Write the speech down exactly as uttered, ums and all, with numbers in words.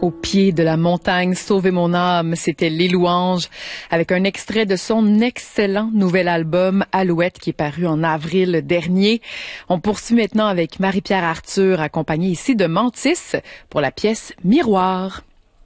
Au pied de la montagne, sauver mon âme, c'était Les Louanges, avec un extrait de son excellent nouvel album Alouette qui est paru en avril dernier. On poursuit maintenant avec Marie-Pierre Arthur, accompagnée ici de Mantis pour la pièce Miroir.